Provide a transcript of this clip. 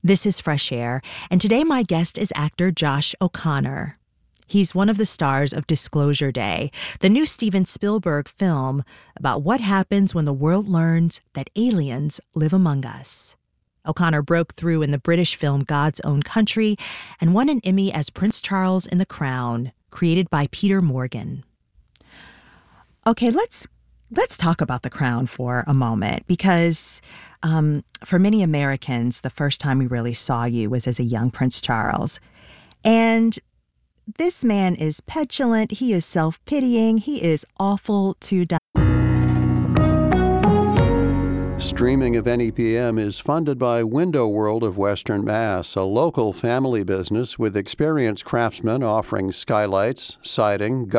This is Fresh Air, and today my guest is actor Josh O'Connor. He's one of the stars of Disclosure Day, the new Steven Spielberg film about what happens when the world learns that aliens live among us. O'Connor broke through in the British film God's Own Country and won an Emmy as Prince Charles in The Crown, created by Peter Morgan. Okay, let's talk about The Crown for a moment, because for many Americans, the first time we really saw you was as a young Prince Charles. And this man is petulant, he is self-pitying, he is awful to die. Streaming of NEPM is funded by Window World of Western Mass, a local family business with experienced craftsmen offering skylights, siding,